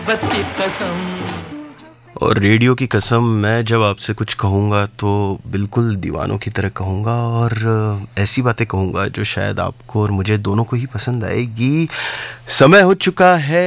बत्ती कसम। और रेडियो की कसम, मैं जब आपसे कुछ कहूँगा तो बिल्कुल दीवानों की तरह कहूँगा और ऐसी बातें कहूँगा जो शायद आपको और मुझे दोनों को ही पसंद आएगी। समय हो चुका है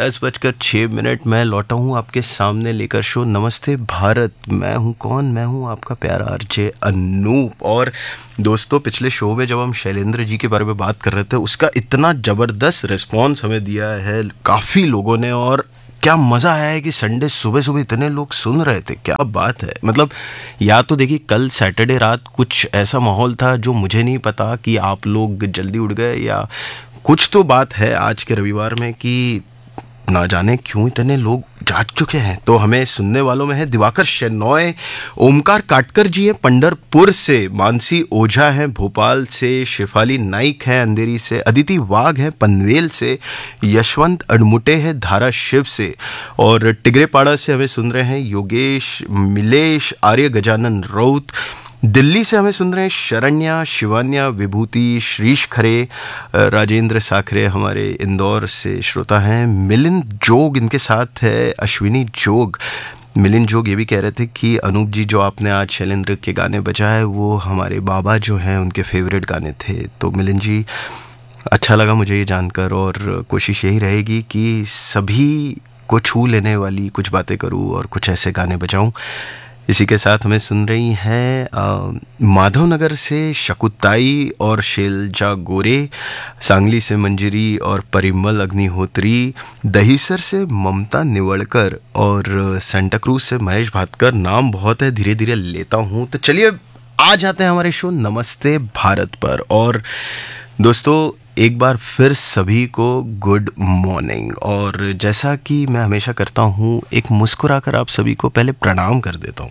10:06। मैं लौटा हूँ आपके सामने लेकर शो नमस्ते भारत। मैं हूँ कौन? मैं हूँ आपका प्यारा आरजे अनूप। और दोस्तों, पिछले शो में जब हम शैलेंद्र जी के बारे में बात कर रहे थे, उसका इतना ज़बरदस्त रिस्पॉन्स हमें दिया है काफ़ी लोगों ने, और क्या मज़ा आया है कि संडे सुबह सुबह इतने लोग सुन रहे थे। क्या बात है। मतलब या तो देखिए, कल सैटरडे रात कुछ ऐसा माहौल था जो मुझे नहीं पता कि आप लोग जल्दी उठ गए, या कुछ तो बात है आज के रविवार में कि ना जाने क्यों इतने लोग जाग चुके हैं। तो हमें सुनने वालों में है दिवाकर शेनॉय, ओमकार काटकर जी है पंढरपुर से, मानसी ओझा है भोपाल से, शेफाली नाइक है अंधेरी से, अदिति वाघ है पनवेल से, यशवंत अडमुटे है धाराशिव से, और टिगरेपाड़ा से हमें सुन रहे हैं योगेश मिलेश, आर्य गजानन राउत, दिल्ली से हमें सुन रहे हैं शरण्या, शिवान्या, विभूति, श्रीश खरे, राजेंद्र साखरे हमारे इंदौर से श्रोता हैं, मिलिंद जोग इनके साथ है, अश्विनी जोग। मिलिंद जोग ये भी कह रहे थे कि अनूप जी, जो आपने आज शैलेंद्र के गाने बजाए वो हमारे बाबा जो हैं उनके फेवरेट गाने थे। तो मिलिंद जी, अच्छा लगा मुझे ये जानकर, और कोशिश यही रहेगी कि सभी को छू लेने वाली कुछ बातें करूं और कुछ ऐसे गाने बजाऊं। इसी के साथ हमें सुन रही हैं माधवनगर से शकुताई और शैलजा गोरे, सांगली से मंजरी और परिमल अग्निहोत्री, दहीसर से ममता निवड़कर और सेंटा क्रूज से महेश भातकर। नाम बहुत है, धीरे धीरे लेता हूँ। तो चलिए आ जाते हैं हमारे शो नमस्ते भारत पर। और दोस्तों, एक बार फिर सभी को गुड मॉर्निंग। और जैसा कि मैं हमेशा करता हूँ, एक मुस्कुराकर आप सभी को पहले प्रणाम कर देता हूँ।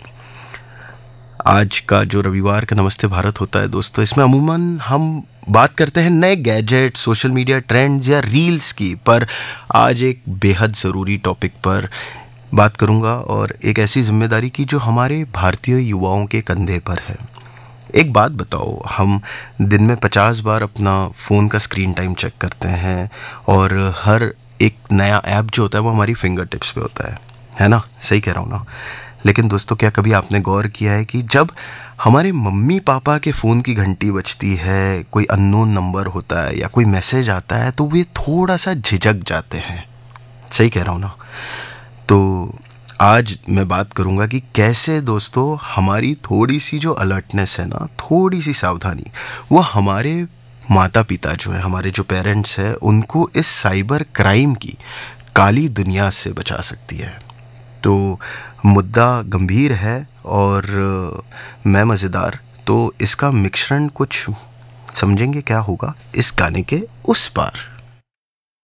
आज का जो रविवार का नमस्ते भारत होता है दोस्तों, इसमें अमूमन हम बात करते हैं नए गैजेट, सोशल मीडिया ट्रेंड्स या रील्स की, पर आज एक बेहद ज़रूरी टॉपिक पर बात करूँगा, और एक ऐसी जिम्मेदारी की जो हमारे भारतीय युवाओं के कंधे पर है। एक बात बताओ, हम दिन में 50 बार अपना फ़ोन का स्क्रीन टाइम चेक करते हैं, और हर एक नया ऐप जो होता है वो हमारी फिंगर टिप्स पे होता है ना? सही कह रहा हूँ ना? लेकिन दोस्तों, क्या कभी आपने गौर किया है कि जब हमारे मम्मी पापा के फ़ोन की घंटी बजती है, कोई अननोन नंबर होता है या कोई मैसेज आता है, तो वे थोड़ा सा झिझक जाते हैं। सही कह रहा हूँ ना? तो आज मैं बात करूंगा कि कैसे दोस्तों हमारी थोड़ी सी जो अलर्टनेस है ना, थोड़ी सी सावधानी, वो हमारे माता पिता जो है, हमारे जो पेरेंट्स हैं, उनको इस साइबर क्राइम की काली दुनिया से बचा सकती है। तो मुद्दा गंभीर है और मैं मज़ेदार। तो इसका मिश्रण कुछ समझेंगे क्या होगा इस गाने के उस पार।